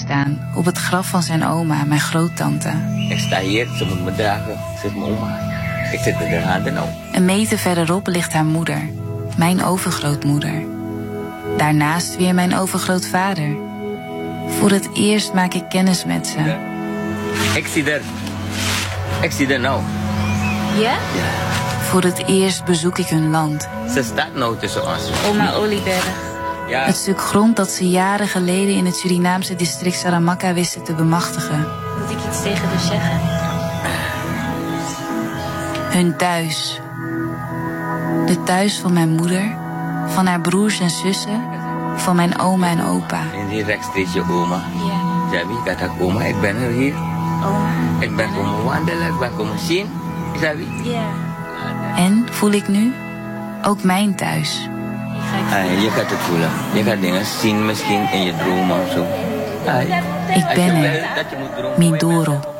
staan op het graf van zijn oma, mijn groottante. Ik sta hier, ze moet me dragen. Zit mijn oma. Ik zit met haar handen op. Een meter verderop ligt haar moeder, mijn overgrootmoeder. Daarnaast weer mijn overgrootvader. Voor het eerst maak ik kennis met ze. Ja. Ik zie er nou. Ja? Ja. Voor het eerst bezoek ik hun land. Ze staat nou tussen ons. Oma Olieberg. Ja. Het stuk grond dat ze jaren geleden in het Surinaamse district Saramacca wisten te bemachtigen. Moet ik iets tegen haar zeggen? Hun thuis. De thuis van mijn moeder, van haar broers en zussen, van mijn oma en opa. En die rechtstreeks je oma. Ja. Javi, kata oma, ik ben er hier. Oma. Ik ben komen wandelen, ik ben komen zien. Javi. Ja. En, voel ik nu? Ook mijn thuis. Je gaat het voelen. Je gaat dingen zien misschien in je dromen of zo. Ik ben er. Mindoro.